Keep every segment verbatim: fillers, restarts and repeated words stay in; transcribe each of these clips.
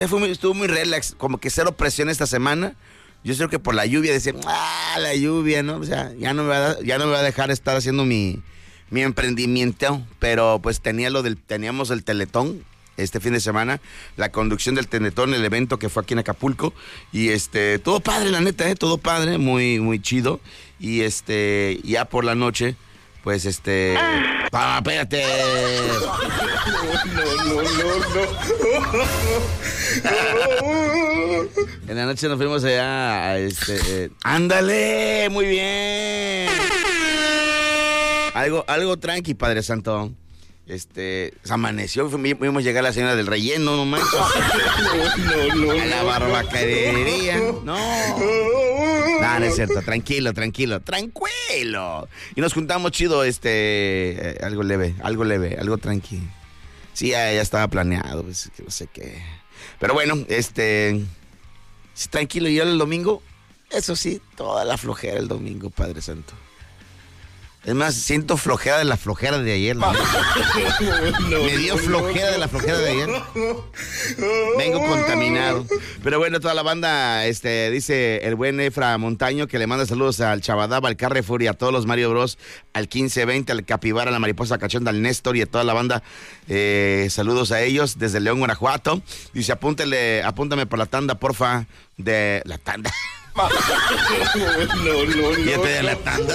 Fue muy, estuvo muy relax, como que cero presión esta semana. Yo creo que por la lluvia, decía, ah, la lluvia, ¿no? O sea, ya no me va a, ya no me va a dejar estar haciendo mi, mi emprendimiento. Pero pues tenía lo del, teníamos el Teletón este fin de semana, la conducción del Teletón, el evento que fue aquí en Acapulco. Y este, todo padre, la neta, ¿eh? Todo padre, muy, muy chido. Y este, ya por la noche, pues este... ¡Ah, espérate! No, no, no, no, no. En la noche nos fuimos allá a este... Eh, ¡ándale! ¡Muy bien! Algo, algo tranqui, Padre Santo. Este, se amaneció, fuimos a llegar a la señora del relleno, no manches. No, no, no. A la barbacadería. No. No, no es cierto, tranquilo, tranquilo, tranquilo. Y nos juntamos chido, este, eh, algo leve, algo leve, algo tranquilo. Sí, ya, ya estaba planeado, pues, que no sé qué. Pero bueno, este, sí, tranquilo. Y yo el domingo, eso sí, toda la flojera el domingo, Padre Santo. Es más, siento flojera de la flojera de ayer. ¿No? No, me dio flojera de la flojera de ayer. Vengo contaminado. Pero bueno, toda la banda, este, dice el buen Efra Montaño, que le manda saludos al Chabadaba, al Carrefour y a todos los Mario Bros, al quince veinte, al Capibara, a la Mariposa Cachonda, al Néstor y a toda la banda. Eh, saludos a ellos desde León, Guanajuato. Dice, apúntele, apúntame por la tanda, porfa, de la tanda. No, no, no. ¿Ya te de la tanda?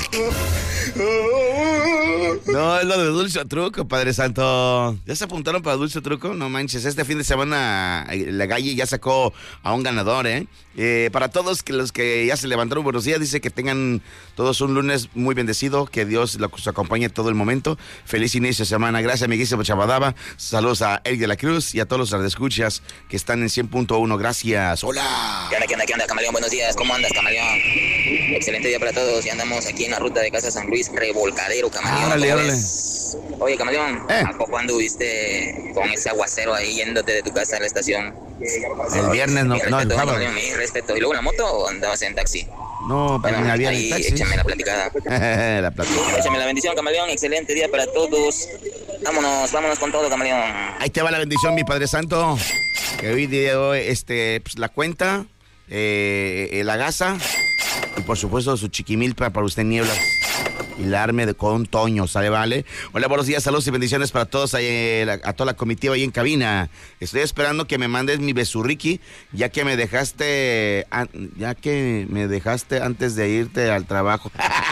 No, es lo de Dulce o Truco, Padre Santo. ¿Ya se apuntaron para Dulce o Truco? No manches, este fin de semana la Galle ya sacó a un ganador, ¿eh? eh para todos que los que ya se levantaron, buenos días. Dice que tengan todos un lunes muy bendecido, que Dios los acompañe todo el momento. Feliz inicio de semana. Gracias, amiguísimo Chabadaba. Saludos a Eric de la Cruz y a todos los radioescuchas que están en cien punto uno. Gracias. Hola. ¿Qué onda, qué onda, qué onda, Camaleón? Buenos días. ¿Cómo andas, Camaleón? Excelente día para todos. Ya andamos aquí en la ruta de Casa San Luis, Revolcadero, Camaleón. Órale, órale. Oye, Camaleón, ¿Eh? ¿a poco anduviste con ese aguacero ahí yéndote de tu casa a la estación? El viernes, no, mi no, el respeto, sábado. Camaleón, mi respeto. ¿Y luego en la moto o andabas en taxi? No, pero Bueno, me había ahí en taxi. échame la platicada. La platicada. Échame la bendición, Camaleón. Excelente día para todos. Vámonos, vámonos con todo, Camaleón. Ahí te va la bendición, mi Padre Santo. Que hoy día de hoy, este, pues, la cuenta, eh, la gasa y por supuesto su chiquimilpa para usted, Nieblas. Y la arme de, con Toño, ¿sale, vale? Hola, buenos días, saludos y bendiciones para todos, ahí, a toda la comitiva ahí en cabina. Estoy esperando que me mandes mi besurriqui, ya que me dejaste, ya que me dejaste antes de irte al trabajo.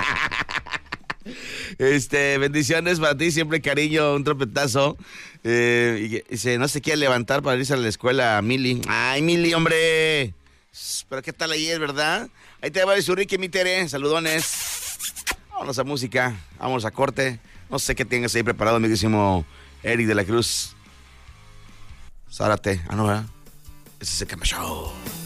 Este, bendiciones para ti, siempre cariño, un trompetazo. Eh, y, y, no se quiere levantar para irse a la escuela, Mili. Ay, Mili, hombre. Pero qué tal ayer, ¿verdad? Ahí te va besurriqui, mi Tere, saludones. Vámonos a música, vamos a corte. No sé qué tengas ahí preparado, amiguísimo Eric de la Cruz. Zárate. Ah, no, ¿verdad? Ese es el Cama Show.